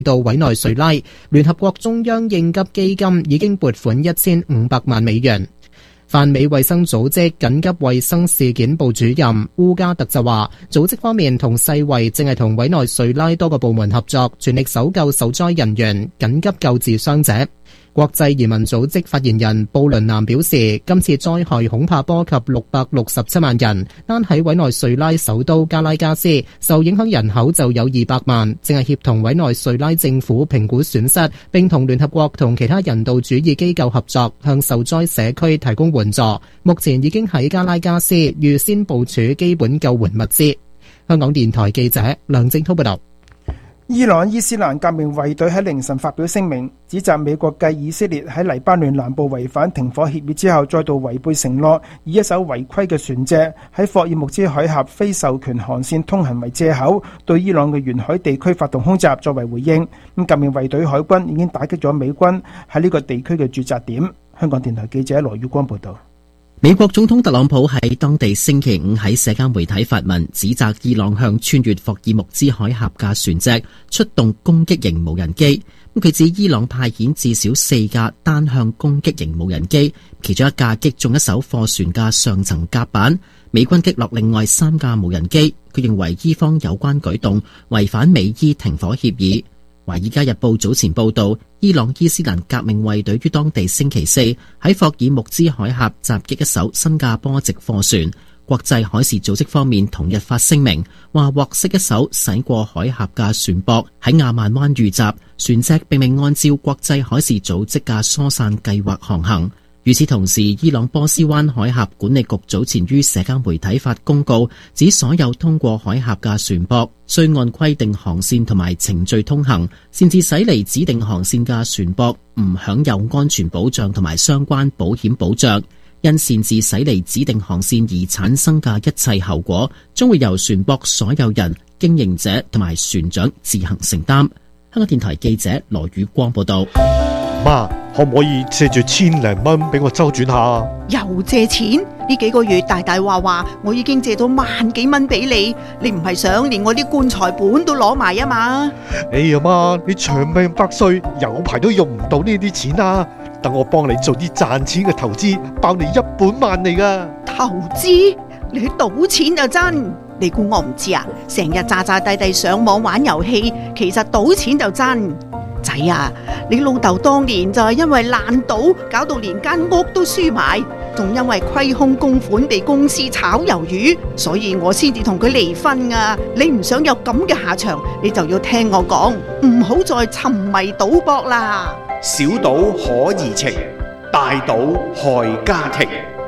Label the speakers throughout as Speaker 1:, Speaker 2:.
Speaker 1: 到委內瑞拉。聯合國中央應急基金已經撥款1500萬美元。泛美衛生組織緊急衛生事件部主任烏加特就話，組織方面同世衛正係同委內瑞拉多個部門合作，全力搜救受災人員，緊急救治傷者。國際移民組織發言人布倫南表示，今次災害恐怕波及667萬人，單喺委內瑞拉首都加拉加斯，受影響人口就有200萬，正係協同委內瑞拉政府評估損失，並同聯合國同其他人道主義機構合作，向受災社區提供援助。目前已經喺加拉加斯預先部署基本救援物資。香港電台記者梁正滔報道。
Speaker 2: 伊朗伊斯蘭革命衛隊喺凌晨發表聲明，指責美國繼以色列喺黎巴嫩南部違反停火協議之後，再度違背承諾，以一艘違規嘅船隻喺霍爾木茲海峽非授權航線通行為借口，對伊朗嘅沿海地區發動空襲作為回應。革命衛隊海軍已經打擊咗美軍喺呢個地區嘅駐紮點。香港電台記者羅宇光報道。
Speaker 3: 美國總統特朗普喺當地星期五喺社交媒體發文，指責伊朗向穿越霍爾木茲海峽嘅船隻出動攻擊型無人機。佢指伊朗派遣至少4架單向攻擊型無人機，其中一架擊中一艘貨船嘅上層甲板。美軍擊落另外3架無人機。佢認為伊方有關舉動違反美伊停火協議。華爾街日報早前報道，伊朗伊斯蘭革命衛隊於當地星期四喺霍爾木茲海峽襲擊一艘新加坡籍貨船。國際海事組織方面同日發聲明，話獲悉一艘駛過海峽嘅船舶喺亞曼灣遇襲，船隻並未按照國際海事組織嘅疏散計劃航行。與此同時，伊朗波斯灣海峽管理局早前於社交媒體發公告，指所有通過海峽嘅船舶需按規定航線同埋程序通行，擅自駛離指定航線嘅船舶唔享有安全保障同埋相關保險保障。因擅自駛離指定航線而產生嘅一切後果，將會由船舶所有人、經營者同埋船長自行承擔。香港電台記者羅宇光報道。
Speaker 4: 媽，可唔可以借住1,000零蚊俾我周轉下？
Speaker 5: 又借錢？呢幾個月大大話我已經借咗萬幾蚊俾你，你唔係想連我啲棺材本都攞埋啊嘛？
Speaker 4: 哎呀媽，你長命百歲，有排都用唔到呢啲錢啊！等我幫你做啲賺錢嘅投資，包你1本萬利噶。
Speaker 5: 投資？你去賭錢就真？你估我唔知啊？成日詐詐諦諦上網玩遊戲，其實賭錢就真。仔啊，你老豆當年就係因為爛賭，搞到連間屋都輸埋，仲因為虧空公款被公司炒魷魚，所以我先至同佢離婚啊！你唔想有咁嘅下場，你就要聽我講，唔好再沉迷賭博啦。
Speaker 6: 小賭可怡情，大賭害家庭。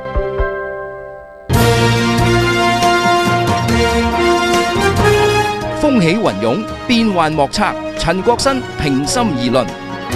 Speaker 6: 風起雲湧，變幻莫測。陳國新平心而論。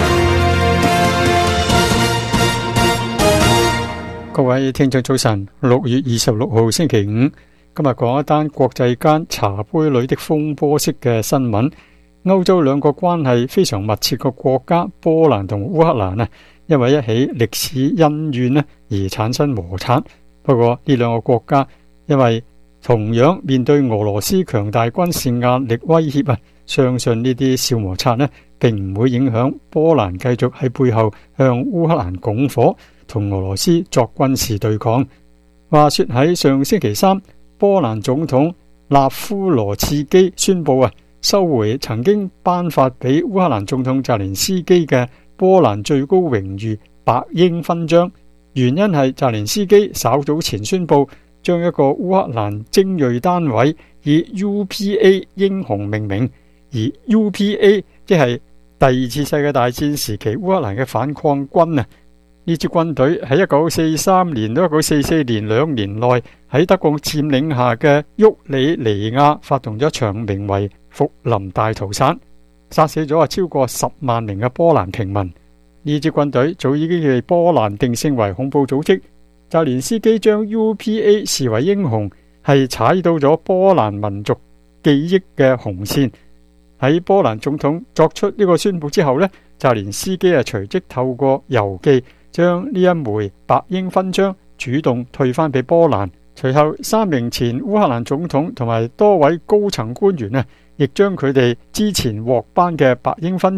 Speaker 7: 各位聽眾早晨，6月26號星期五，今日講一單國際間茶杯裏的風波式嘅新聞。歐洲兩個關係非常密切嘅國家波蘭同烏克蘭因為一起歷史恩怨而產生摩擦。不過呢兩個國家因為同樣面對俄羅斯強大軍事壓力威脅相信呢啲小摩擦並唔會影響波蘭繼續喺背後向烏克蘭拱火，同俄羅斯作軍事對抗。話說喺上星期三，波蘭總統納夫羅茨基宣布收回曾經頒發俾烏克蘭總統澤連斯基嘅波蘭最高榮譽白鷹勳章，原因係澤連斯基稍早前宣布將一個烏克蘭精銳單位以 UPA 英雄命名，而 UPA 即係第二次世界大戰時期烏克蘭嘅反抗軍呢支軍隊喺1943年到1944年2年內喺德國佔領下嘅沃里尼亞發動咗一場名為復臨大屠殺，殺死咗超過10萬名嘅波蘭平民。呢支軍隊早已經被波蘭定性為恐怖組織。澤連斯基將 UPA 視為英雄，係踩到咗波蘭民族記憶嘅紅線。喺波蘭總統作出呢個宣布之後澤連斯基隨即透過郵寄將呢一枚白鷹勳章主動退翻俾波蘭。隨後3名前烏克蘭總統同埋多位高層官員亦將佢哋之前獲頒嘅白鷹勳